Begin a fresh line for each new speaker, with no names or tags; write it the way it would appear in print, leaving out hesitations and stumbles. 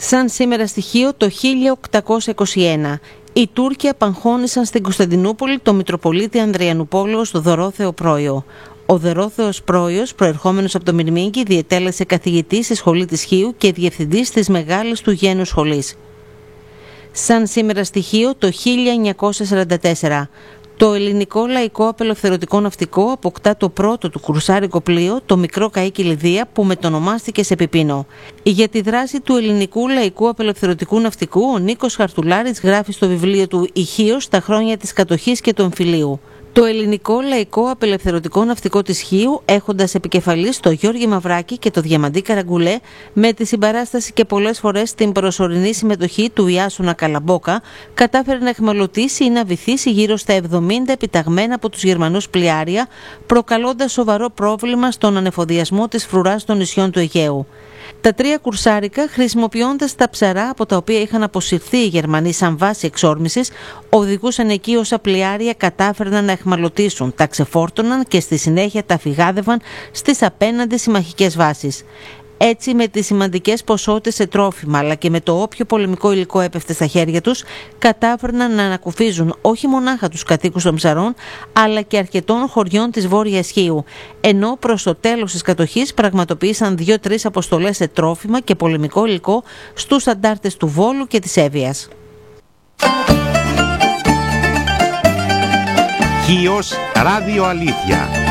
Σαν σήμερα στοιχείο το 1821. Οι Τούρκοι απαγχώνησαν στην Κωνσταντινούπολη το Μητροπολίτη Ανδριανουπόλεως Δωρόθεο Πρόιο. Ο Δωρόθεος Πρόιος, προερχόμενος από το Μυρμήγκι, διετέλεσε καθηγητή στη σχολή της Χίου και διευθυντής της μεγάλης του γένους σχολής. Σαν σήμερα στοιχείο το 1944. Το ελληνικό λαϊκό απελευθερωτικό ναυτικό αποκτά το πρώτο του κρουσάρικο πλοίο, το μικρό καΐκι Λιδία, που μετονομάστηκε σε Πιπίνο. Για τη δράση του ελληνικού λαϊκού απελευθερωτικού ναυτικού, ο Νίκος Χαρτουλάρης γράφει στο βιβλίο του «Η Χίος, τα χρόνια της κατοχής και του εμφυλίου». Το ελληνικό λαϊκό απελευθερωτικό ναυτικό της Χίου, έχοντας επικεφαλής το Γιώργη Μαυράκη και το Διαμαντή Καραγκουλέ, με τη συμπαράσταση και πολλές φορές την προσωρινή συμμετοχή του Ιάσονα Καλαμπόκα, κατάφερε να εχμαλωτήσει ή να βυθίσει γύρω στα 70 επιταγμένα από τους Γερμανούς πλοιάρια, προκαλώντας σοβαρό πρόβλημα στον ανεφοδιασμό της φρουράς των νησιών του Αιγαίου. Τα τρία κουρσάρικα, χρησιμοποιώντας τα ψαρά από τα οποία είχαν αποσυρθεί οι Γερμανοί σαν βάση εξόρμησης, οδηγούσαν εκεί όσα πλοιάρια κατάφερναν να εχμαλωτήσουν, τα ξεφόρτωναν και στη συνέχεια τα φυγάδευαν στις απέναντι συμμαχικές βάσεις. Έτσι, με τις σημαντικές ποσότητες σε τρόφιμα αλλά και με το όποιο πολεμικό υλικό έπεφτε στα χέρια τους, κατάφερναν να ανακουφίζουν όχι μονάχα τους κατοίκους των ψαρών, αλλά και αρκετών χωριών της Βόρειας Χίου, ενώ προς το τέλος της κατοχής πραγματοποίησαν 2-3 αποστολές σε τρόφιμα και πολεμικό υλικό στους αντάρτες του Βόλου και της Εύβοιας.
Χίος Ράδιο Αλήθεια.